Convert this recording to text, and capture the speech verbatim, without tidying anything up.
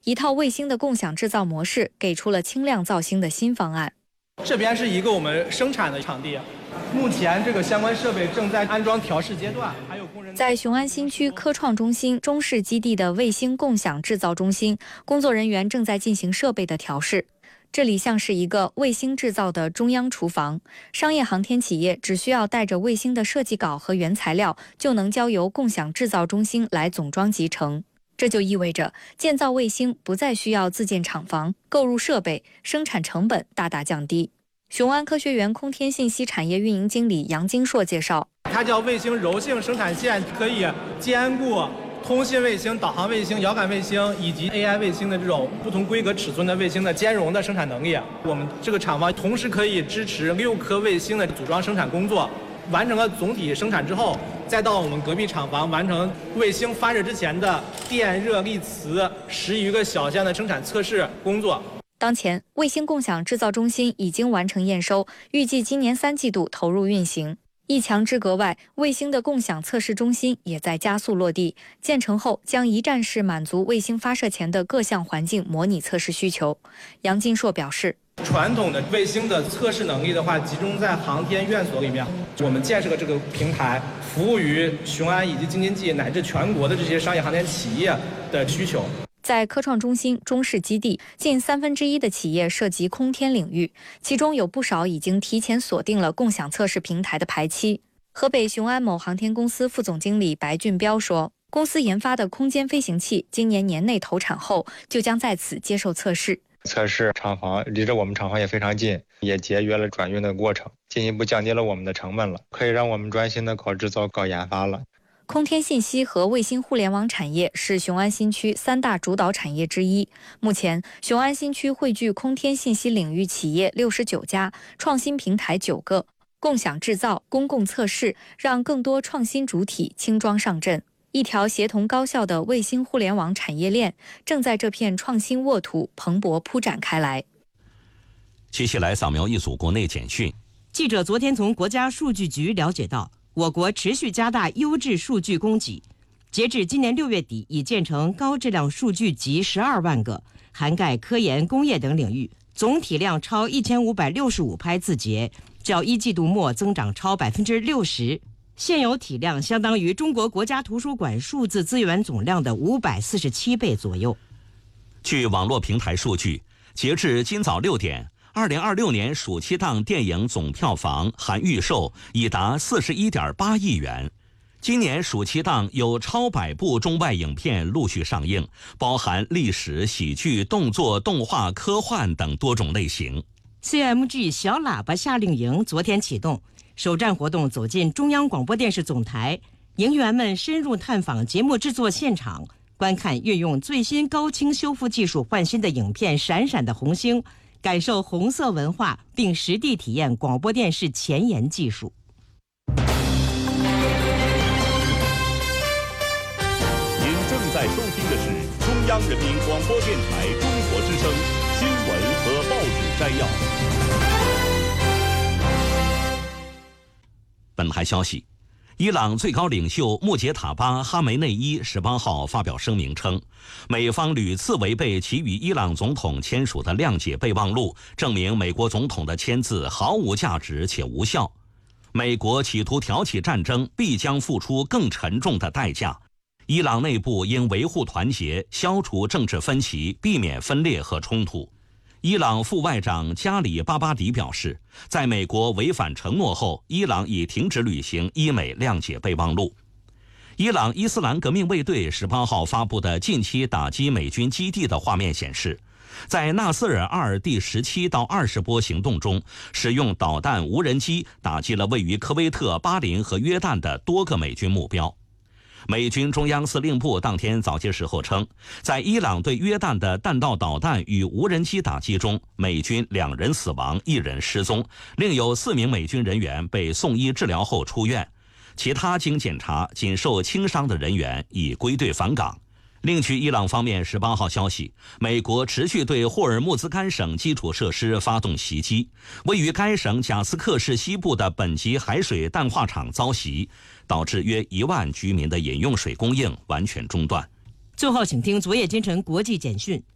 一套卫星的共享制造模式给出了轻量造星的新方案。 这边是一个我们生产的场地，目前这个相关设备正在安装调试阶段，还有工人在雄安新区科创中心中市基地的卫星共享制造中心，工作人员正在进行设备的调试。这里像是一个卫星制造的中央厨房，商业航天企业只需要带着卫星的设计稿和原材料，就能交由共享制造中心来总装集成。这就意味着建造卫星不再需要自建厂房、购入设备，生产成本大大降低。雄安科学园空天信息产业运营经理杨金硕介绍， 它叫卫星柔性生产线，可以兼顾通信卫星、导航卫星、遥感卫星以及 A I 卫星的这种不同规格尺寸的卫星的兼容的生产能力。我们这个厂房同时可以支持六颗卫星的组装生产工作，完成了总体生产之后，再到我们隔壁厂房完成卫星发射之前的电热力磁十余个小项的生产测试工作。 当前，卫星共享制造中心已经完成验收，预计今年三季度投入运行。一墙之隔外，卫星的共享测试中心也在加速落地，建成后将一站式满足卫星发射前的各项环境模拟测试需求。杨金硕表示， 传统的卫星的测试能力的话，集中在航天院所里面。我们建设了这个平台，服务于雄安以及京津冀乃至全国的这些商业航天企业的需求。 在科创中心中市基地，近三分之一的企业涉及空天领域，其中有不少已经提前锁定了共享测试平台的排期。河北雄安某航天公司副总经理白俊彪说，公司研发的空间飞行器今年年内投产后，就将在此接受测试。 测试厂房离着我们厂房也非常近，也节约了转运的过程，进一步降低了我们的成本了，可以让我们专心的搞制造、搞研发了。 空天信息和卫星互联网产业是雄安新区三大主导产业之一。目前，雄安新区汇聚空天信息领域企业六十九家，创新平台九个，共享制造、公共测试，让更多创新主体轻装上阵。一条协同高效的卫星互联网产业链正在这片创新沃土蓬勃铺展开来。 接下来扫描一组国内简讯。 记者昨天从国家数据局了解到，我国持续加大优质数据供给，截至今年六月底，已建成高质量数据集十二万个，涵盖科研、工业等领域，总体量超一千五百六十五拍字节，较一季度末增长超百分之六十。现有体量相当于中国国家图书馆数字资源总量的五百四十七倍左右。 据网络平台数据，截至今早六点。二零二六年暑期档电影总票房含预售已达四十一点八亿元。今年暑期档有超百部中外影片陆续上映，包含历史、喜剧、动作、动画、科幻等多种类型。 C M G 小喇叭夏令营昨天启动，首站活动走进中央广播电视总台，营员们深入探访节目制作现场，观看运用最新高清修复技术换新的影片《闪闪的红星》，感受红色文化，并实地体验广播电视前沿技术。 您正在收听的是中央人民广播电台中国之声新闻和报纸摘要。 本台消息，伊朗最高领袖穆杰塔巴·哈梅内伊十八号发表声明称，美方屡次违背其与伊朗总统签署的谅解备忘录，证明美国总统的签字毫无价值且无效。美国企图挑起战争，必将付出更沉重的代价。伊朗内部应维护团结，消除政治分歧，避免分裂和冲突。伊朗副外长加里巴巴迪表示，在美国违反承诺后，伊朗已停止履行伊美谅解备忘录。伊朗伊斯兰革命卫队十八号发布的近期打击美军基地的画面显示，在纳斯尔二第十七到二十波行动中，使用导弹无人机打击了位于科威特、巴林和约旦的多个美军目标。美军中央司令部当天早些时候称，在伊朗对约旦的弹道导弹与无人机打击中，美军两人死亡，一人失踪，另有四名美军人员被送医治疗后出院，其他经检查仅受轻伤的人员已归队返岗。另据伊朗方面十八号消息，美国持续对霍尔木兹干省基础设施发动袭击，位于该省贾斯克市西部的本级海水淡化厂遭袭，导致约一万居民的饮用水供应完全中断。 最后，请听昨夜今晨国际简讯。